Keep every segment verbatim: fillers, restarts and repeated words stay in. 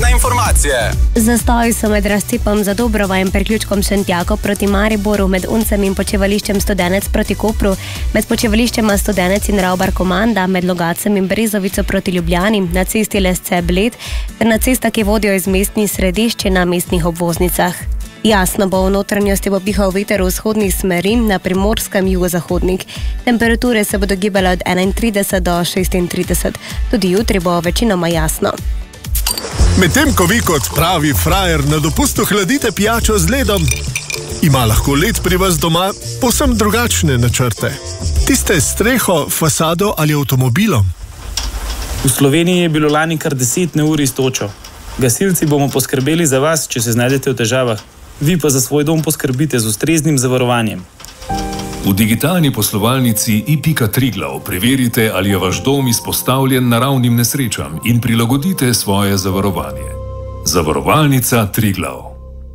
Prometne informacije. Zastoji so med razcepom za Dobrova in priključkom Šentjako proti Mariboru, med Uncem in počivališčem Studenec proti Kopru, med počivališčema Studenec in Ravbar Komanda, med Logacem in Brezovico proti Ljubljani, na cesti Lesce Bled, ter na cestah, ki vodijo iz mestnih središč na mestnih obvoznicah. Jasno bo, v notranjosti bo pihal veter v vzhodnih smeri, na Primorskem jugozahodnik. Temperature se bodo gibale od enaintrideset do šestintrideset. Tudi jutri bo večinoma jasno. Medtem ko vi kot pravi frajer na dopustu hladite pijačo z ledom, ima lahko led pri vas doma povsem drugačne načrte. Tiste s streho, fasado ali avtomobilom. V Sloveniji je bilo lani kar deset neurij s točo. Gasilci bomo poskrbeli za vas, če se znajdete v težavah. Vi pa za svoj dom poskrbite z ustreznim zavarovanjem. V digitalni poslovalnici i pika Triglav preverite, ali je vaš dom izpostavljen naravnim nesrečam in prilagodite svoje zavarovanje. Zavarovalnica Triglav.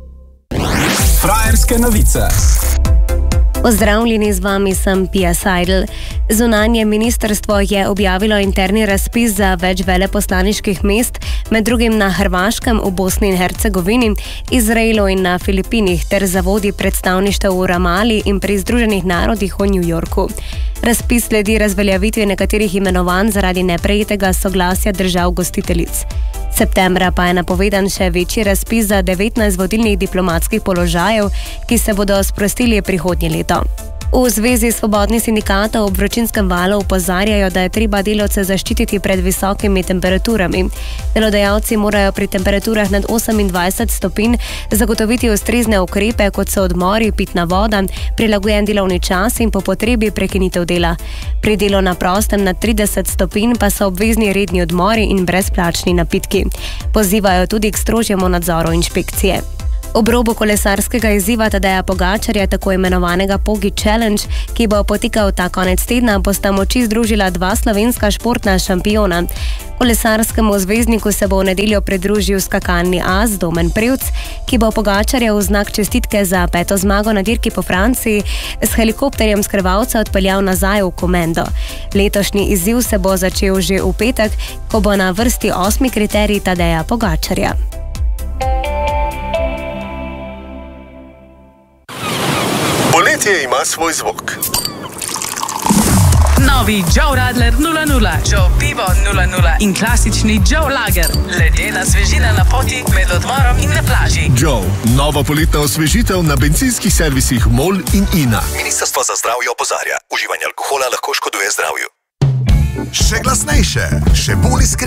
Frajerske novice. Pozdravljeni, z vami sem Pia Seidel. Zunanje ministrstvo je objavilo interni razpis za več veleposlaniških mest, med drugim na Hrvaškem, v Bosni in Hercegovini, Izraelu in na Filipinih, ter za vodji predstavništev v Ramali in pri Združenih narodih v New Yorku. Razpis sledi razveljavitvi nekaterih imenovanj zaradi neprejetega soglasja držav gostiteljic. Septembra pa je napovedan še večji razpis za devetnajst vodilnih diplomatskih položajev, ki se bodo sprostili prihodnje leto. V Zvezi svobodnih sindikatov ob vročinskem valu opozarjajo, da je treba delavce zaščititi pred visokimi temperaturami. Delodajalci morajo pri temperaturah nad osemindvajset stopinj zagotoviti ustrezne ukrepe, kot so odmori, pitna voda, prilagojen delovni čas in po potrebi prekinitev dela. Pri delu na prostem nad trideset stopinj pa so obvezni redni odmori in brezplačni napitki. Pozivajo tudi k strožjemu nadzoru inšpekcije. Ob robu kolesarskega izziva Tadeja Pogačarja, tako imenovanega Pogi Challenge, ki bo potekal ta konec tedna, bosta moči združila dva slovenska športna šampiona. Kolesarskemu zvezdniku se bo v nedeljo pridružil skakalni as Domen Prevc, ki bo Pogačarja v znak čestitke za peto zmago na dirki po Franciji s helikopterjem skrivalca odpeljal nazaj v Komendo. Letošnji izziv se bo začel že v petek, ko bo na vrsti osmi kriterij Tadeja Pogačarja. Poletje ima svoj zvok. Novi Joe Radler nula nula, Joe Pivo nula nula in klasični Joe Lager. Ledena svežina na poti, med odmorom in na plaži. Joe, nova poletna osvežitev na bencinskih servisih MOL in INA. Ministrstvo za zdravje opozarja, uživanje alkohola lahko škoduje zdravju. Še glasnejše, še bolj iskreno.